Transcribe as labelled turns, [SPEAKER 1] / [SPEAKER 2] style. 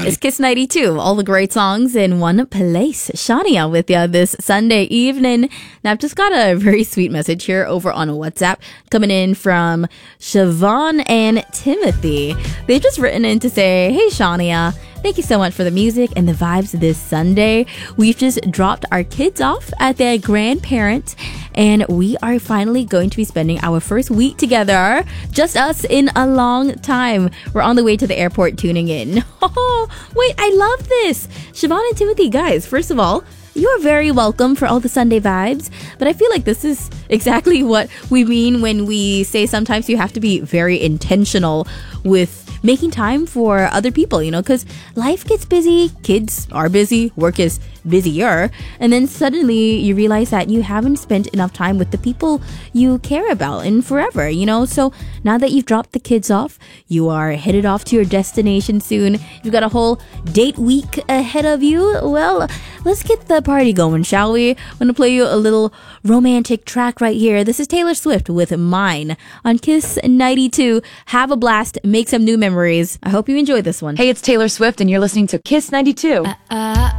[SPEAKER 1] It's Kiss 92. All the great songs in one place. Shania with you this Sunday evening. Now, I've just got a very sweet message here over on WhatsApp coming in from Siobhan and Timothy. They've just written in to say, hey, Shania, thank you so much for the music and the vibes this Sunday. We've just dropped our kids off at their grandparents, and we are finally going to be spending our first week together. Just us in a long time. We're on the way to the airport tuning in. Oh, wait, I love this. Siobhan and Timothy, guys, first of all, you are very welcome for all the Sunday vibes, but I feel like this is exactly what we mean when we say sometimes you have to be very intentional with making time for other people, you know, because life gets busy, kids are busy, work is busier, and then suddenly you realize that you haven't spent enough time with the people you care about in forever, you know. So now that you've dropped the kids off, you are headed off to your destination soon. You've got a whole date week ahead of you. Well, let's get the party going, shall we? I'm gonna play you a little romantic track right here. This is Taylor Swift with Mine on Kiss 92. Have a blast, make some new memories. I hope you enjoy this one.
[SPEAKER 2] Hey, it's Taylor Swift and you're listening to Kiss 92.